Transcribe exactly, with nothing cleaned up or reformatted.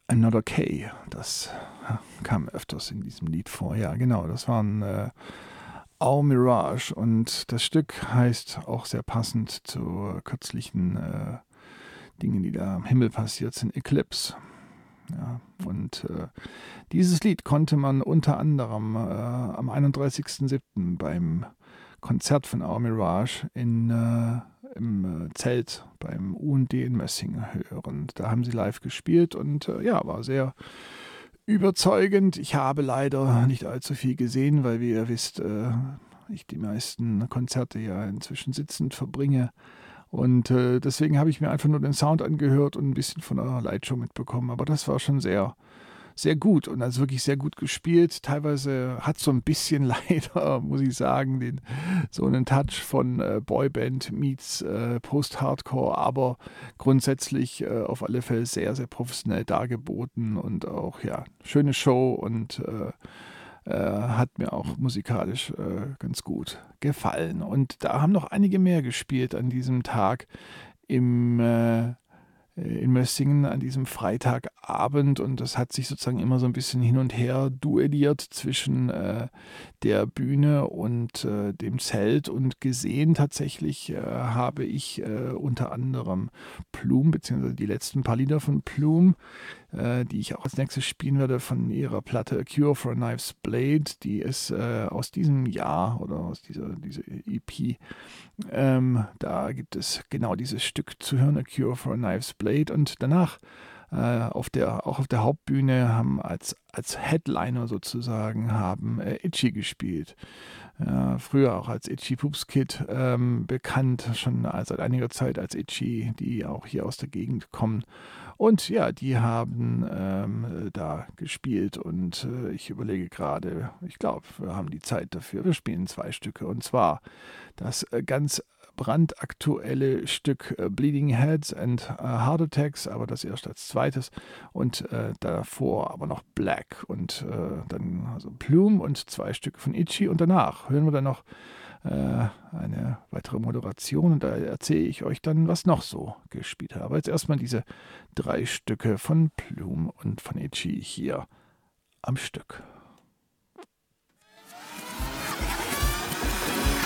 Another K, das ja, kam öfters in diesem Lied vor. Ja, genau, das waren äh, Our Mirage und das Stück heißt auch sehr passend zu äh, kürzlichen äh, Dingen, die da am Himmel passiert sind, Eclipse. Ja, und äh, dieses Lied konnte man unter anderem äh, am einunddreißigsten siebten beim Konzert von Our Mirage in, äh, im äh, Zelt beim U und D in Mössing hören. Da haben sie live gespielt und äh, ja, war sehr überzeugend. Ich habe leider nicht allzu viel gesehen, weil, wie ihr wisst, äh, ich die meisten Konzerte ja inzwischen sitzend verbringe. Und äh, deswegen habe ich mir einfach nur den Sound angehört und ein bisschen von der Lightshow mitbekommen. Aber das war schon sehr, sehr gut und also wirklich sehr gut gespielt. Teilweise hat so ein bisschen leider, muss ich sagen, den, so einen Touch von äh, Boyband meets äh, Post-Hardcore, aber grundsätzlich äh, auf alle Fälle sehr, sehr professionell dargeboten und auch, ja, schöne Show und äh, äh, hat mir auch musikalisch äh, ganz gut gefallen. Und da haben noch einige mehr gespielt an diesem Tag im äh, in Mössingen an diesem Freitagabend und das hat sich sozusagen immer so ein bisschen hin und her duelliert zwischen äh, der Bühne und äh, dem Zelt und gesehen tatsächlich äh, habe ich äh, unter anderem Plume, beziehungsweise die letzten paar Lieder von Plume, äh, die ich auch als nächstes spielen werde von ihrer Platte A Cure for a Knife's Blade, die ist äh, aus diesem Jahr oder aus dieser, dieser E P. Ähm, da gibt es genau dieses Stück zu hören, A Cure for a Knife's Blade. Und danach äh, auf der, auch auf der Hauptbühne haben als, als Headliner sozusagen haben äh, Itchy gespielt. Äh, früher auch als Itchy Poops Kid ähm, bekannt, schon seit einiger Zeit als Itchy, die auch hier aus der Gegend kommen. Und ja, die haben ähm, da gespielt und äh, ich überlege gerade, ich glaube, wir haben die Zeit dafür. Wir spielen zwei Stücke und zwar das äh, ganz brandaktuelle Stück äh, Bleeding Heads and äh, Heart Attacks, aber das erst als zweites und äh, davor aber noch Black und äh, dann also Plume und zwei Stücke von Itchy und danach hören wir dann noch äh, eine weitere Moderation und da erzähle ich euch dann, was noch so gespielt habe. Aber jetzt erstmal diese drei Stücke von Plume und von Itchy hier am Stück.